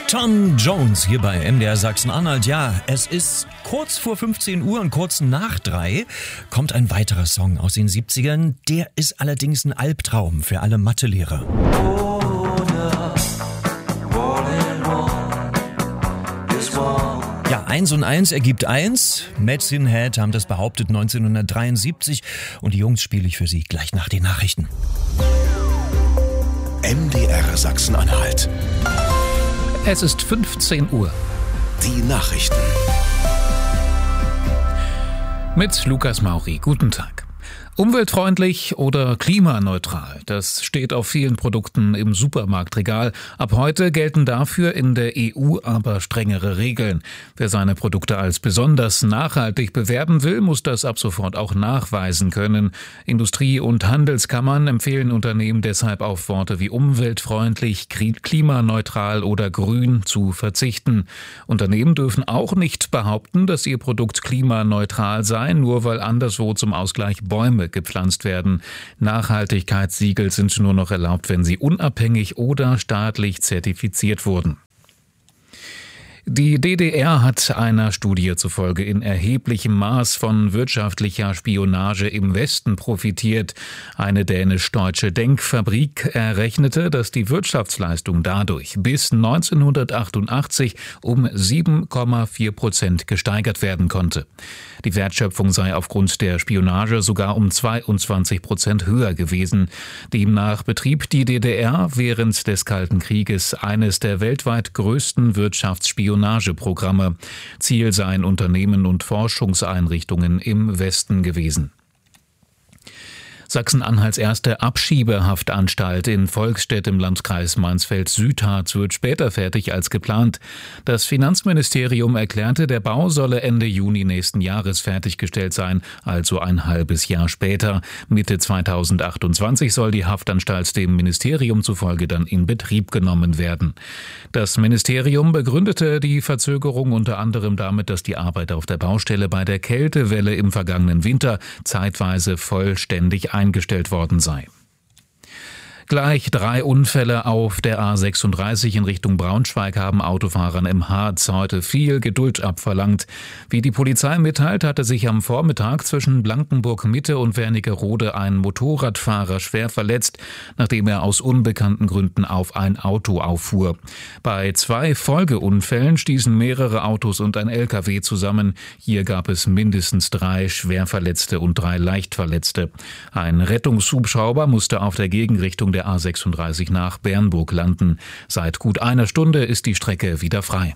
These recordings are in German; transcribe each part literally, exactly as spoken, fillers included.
Tom Jones hier bei M D R Sachsen-Anhalt. Ja, es ist kurz vor fünfzehn Uhr und kurz nach drei kommt ein weiterer Song aus den siebzigern. Der ist allerdings ein Albtraum für alle Mathelehrer. Ja, eins und eins ergibt eins. Medicine Head haben das behauptet neunzehnhundertdreiundsiebzig und die Jungs spiele ich für Sie gleich nach den Nachrichten. M D R Sachsen-Anhalt. Es ist fünfzehn Uhr. Die Nachrichten. Mit Lukas Mauri. Guten Tag. Umweltfreundlich oder klimaneutral, das steht auf vielen Produkten im Supermarktregal. Ab heute gelten dafür in der E U aber strengere Regeln. Wer seine Produkte als besonders nachhaltig bewerben will, muss das ab sofort auch nachweisen können. Industrie- und Handelskammern empfehlen Unternehmen deshalb auf Worte wie umweltfreundlich, klimaneutral oder grün zu verzichten. Unternehmen dürfen auch nicht behaupten, dass ihr Produkt klimaneutral sei, nur weil anderswo zum Ausgleich Bäume gepflanzt werden. Nachhaltigkeitssiegel sind nur noch erlaubt, wenn sie unabhängig oder staatlich zertifiziert wurden. Die D D R hat einer Studie zufolge in erheblichem Maß von wirtschaftlicher Spionage im Westen profitiert. Eine dänisch-deutsche Denkfabrik errechnete, dass die Wirtschaftsleistung dadurch bis neunzehnhundertachtundachtzig um sieben Komma vier Prozent gesteigert werden konnte. Die Wertschöpfung sei aufgrund der Spionage sogar um zweiundzwanzig Prozent höher gewesen. Demnach betrieb die D D R während des Kalten Krieges eines der weltweit größten Wirtschaftsspionageprogramme. Ziel seien Unternehmen und Forschungseinrichtungen im Westen gewesen. Sachsen-Anhalts erste Abschiebehaftanstalt in Volkstedt im Landkreis Mansfeld-Südharz wird später fertig als geplant. Das Finanzministerium erklärte, der Bau solle Ende Juni nächsten Jahres fertiggestellt sein, also ein halbes Jahr später. Mitte zweitausendachtundzwanzig soll die Haftanstalt dem Ministerium zufolge dann in Betrieb genommen werden. Das Ministerium begründete die Verzögerung unter anderem damit, dass die Arbeit auf der Baustelle bei der Kältewelle im vergangenen Winter zeitweise vollständig eingestellt worden sei. Gleich drei Unfälle auf der A sechsunddreißig in Richtung Braunschweig haben Autofahrern im Harz heute viel Geduld abverlangt. Wie die Polizei mitteilt, hatte sich am Vormittag zwischen Blankenburg-Mitte und Wernigerode ein Motorradfahrer schwer verletzt, nachdem er aus unbekannten Gründen auf ein Auto auffuhr. Bei zwei Folgeunfällen stießen mehrere Autos und ein L K W zusammen. Hier gab es mindestens drei Schwerverletzte und drei Leichtverletzte. Ein Rettungshubschrauber musste auf der Gegenrichtung der der A sechsunddreißig nach Bernburg landen. Seit gut einer Stunde ist die Strecke wieder frei.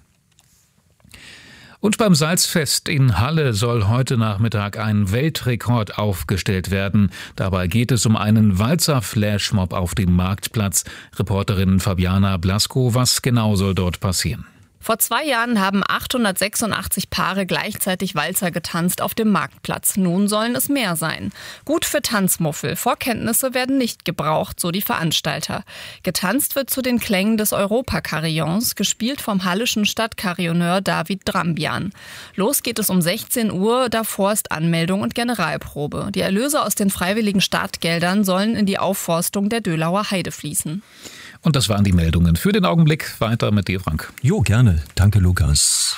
Und beim Salzfest in Halle soll heute Nachmittag ein Weltrekord aufgestellt werden. Dabei geht es um einen Walzer-Flashmob auf dem Marktplatz. Reporterin Fabiana Blasko, was genau soll dort passieren? Vor zwei Jahren haben achthundertsechsundachtzig Paare gleichzeitig Walzer getanzt auf dem Marktplatz. Nun sollen es mehr sein. Gut für Tanzmuffel. Vorkenntnisse werden nicht gebraucht, so die Veranstalter. Getanzt wird zu den Klängen des Europa-Carillons, gespielt vom hallischen Stadtcarillonneur David Drambian. Los geht es um sechzehn Uhr, davor ist Anmeldung und Generalprobe. Die Erlöse aus den freiwilligen Startgeldern sollen in die Aufforstung der Dölauer Heide fließen. Und das waren die Meldungen für den Augenblick. Weiter mit dir, Frank. Jo, gerne. Danke, Lukas.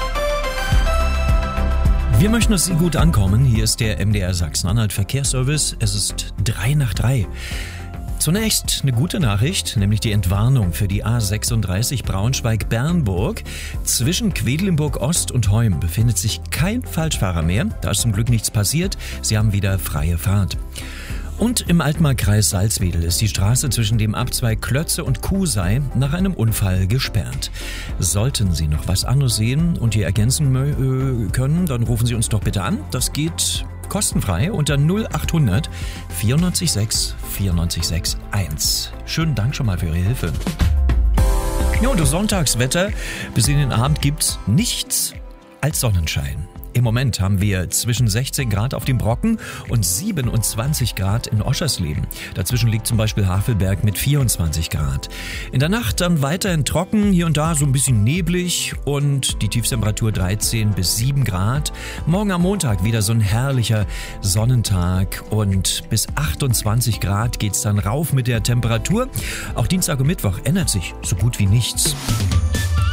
Wir möchten, dass Sie gut ankommen. Hier ist der M D R Sachsen-Anhalt Verkehrsservice. Es ist drei nach drei. Zunächst eine gute Nachricht, nämlich die Entwarnung für die A sechsunddreißig Braunschweig-Bernburg. Zwischen Quedlinburg-Ost und Heum befindet sich kein Falschfahrer mehr. Da ist zum Glück nichts passiert. Sie haben wieder freie Fahrt. Und im Altmarkkreis Salzwedel ist die Straße zwischen dem Abzweig Klötze und Kuhsei nach einem Unfall gesperrt. Sollten Sie noch was anderes sehen und hier ergänzen können, dann rufen Sie uns doch bitte an. Das geht kostenfrei unter null achthundert vierundneunzig sechs vierundneunzig sechs eins. Schönen Dank schon mal für Ihre Hilfe. Ja, und das Sonntagswetter bis in den Abend gibt's nichts als Sonnenschein. Im Moment haben wir zwischen sechzehn Grad auf dem Brocken und siebenundzwanzig Grad in Oschersleben. Dazwischen liegt zum Beispiel Havelberg mit vierundzwanzig Grad. In der Nacht dann weiterhin trocken, hier und da so ein bisschen neblig und die Tiefstemperatur dreizehn bis sieben Grad. Morgen am Montag wieder so ein herrlicher Sonnentag und bis achtundzwanzig Grad geht's dann rauf mit der Temperatur. Auch Dienstag und Mittwoch ändert sich so gut wie nichts.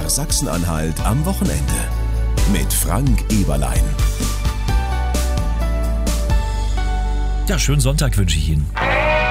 R Sachsen-Anhalt am Wochenende mit Frank Eberlein. Ja, schönen Sonntag wünsche ich Ihnen.